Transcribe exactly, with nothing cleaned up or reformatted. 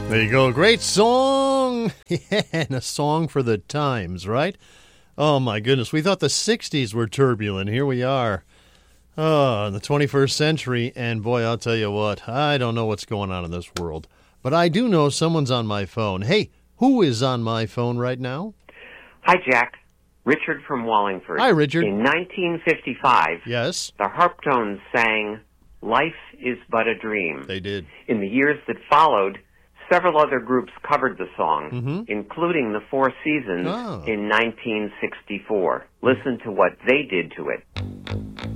There you go. Great song. Yeah, and a song for the times, right? Oh, my goodness. We thought the sixties were turbulent. Here we are. Oh, in the twenty-first century. And boy, I'll tell you what, I don't know what's going on in this world. But I do know someone's on my phone. Hey, who is on my phone right now? Hi, Jack. Richard from Wallingford. Hi, Richard. In nineteen fifty-five, Yes, the Harptones sang Life is But a Dream. they did. In the years that followed, several other groups covered the song, Mm-hmm. including the Four Seasons Oh. in nineteen sixty-four. Listen to what they did to it.